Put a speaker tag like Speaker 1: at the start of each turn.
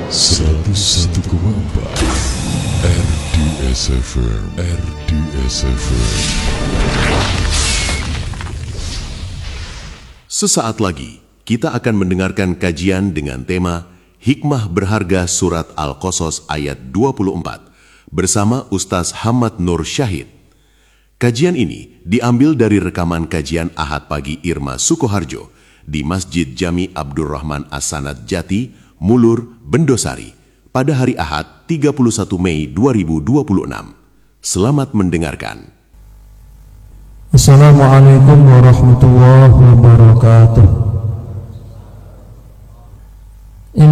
Speaker 1: 101,4 RDS FM. Sesaat lagi kita akan mendengarkan kajian dengan tema Hikmah Berharga Surat Al-Qasas ayat 24 bersama Ustaz Hamad Nur Syahid. Kajian ini diambil dari rekaman kajian Ahad pagi Irma Sukoharjo di Masjid Jami Abdurrahman As-Sanad Jati, Mulur, Bendosari pada hari Ahad 31 Mei 2026. Selamat mendengarkan.
Speaker 2: Assalamualaikum warahmatullahi wabarakatuh.